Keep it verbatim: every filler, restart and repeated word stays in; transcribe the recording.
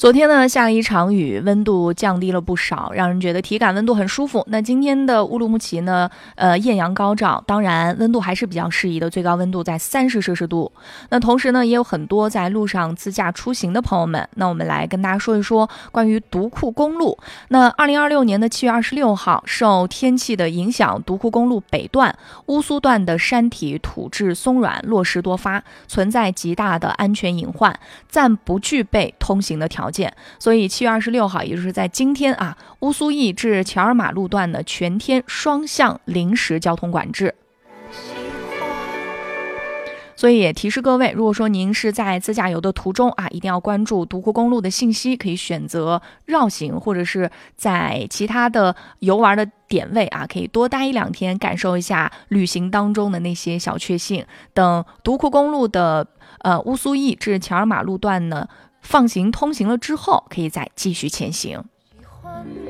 昨天呢下了一场雨，温度降低了不少，让人觉得体感温度很舒服。那今天的乌鲁木齐呢，呃，艳阳高照，当然温度还是比较适宜的，最高温度在三十摄氏度。那同时呢，也有很多在路上自驾出行的朋友们。那我们来跟大家说一说关于独库公路。那二零二六年的七月二十六号，受天气的影响，独库公路北段乌苏段的山体土质松软，落石多发，存在极大的安全隐患，暂不具备通行的条件。所以七月二十六号，也就是在今天啊，乌苏驿至乔尔马路段的全天双向临时交通管制。所以也提示各位，如果说您是在自驾游的途中啊，一定要关注独库公路的信息，可以选择绕行，或者是在其他的游玩的点位啊，可以多待一两天，感受一下旅行当中的那些小确幸。等独库公路的呃乌苏驿至乔尔马路段呢放行通行了之后，可以再继续前行。